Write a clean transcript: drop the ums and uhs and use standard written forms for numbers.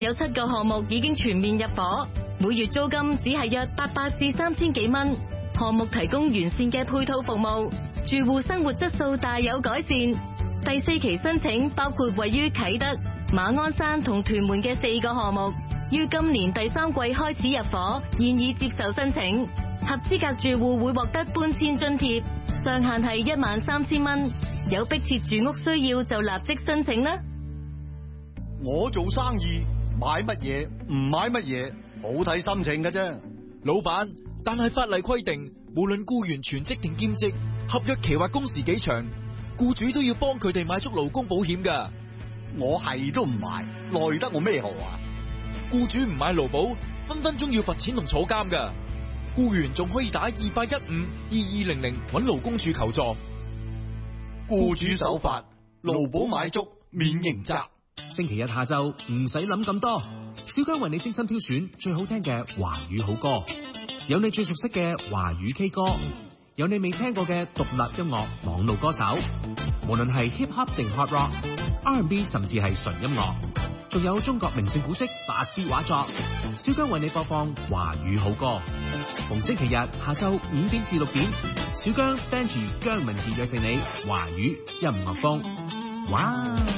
有7個項目已經全面入伙，每月租金只係約800至3000幾蚊。項目提供完善嘅配套服務，住戶生活質素大有改善。第4期申請包括位於啟德、馬鞍山同屯門嘅4個項目，於今年第3季開始入伙，現已接受申請。合資格住戶會獲得搬遷津貼，上限係13000蚊。有迫切住屋需要就立即申請啦。 我做生意買乜嘢唔買乜嘢，好睇心情㗎啫。 老闆，但係法例規定，無論僱員全職定兼職，合約期或工時幾長，僱主都要幫佢哋買足勞工保險㗎。 我係都唔買，奈得我咩何啊？ 僱主唔買勞保，分分鐘要罰錢同坐監㗎。僱員仲可以打28152200搵勞工處求助。 僱主守法，勞保買足免刑責。 星期日下晝唔使諗咁多，小姜為你精心挑選最好聽嘅華語好歌，有你最熟悉嘅華語 K 歌，有你未聽過嘅獨立音樂網絡歌手，無論係 hip hop 定 hard rock、R&B 甚至係純音樂，仲有中國名勝古蹟8B 畫作，小姜為你播放華語好歌。逢星期日下晝5點至6點，小姜 Benji 姜文傑約定你華語音樂風。哇！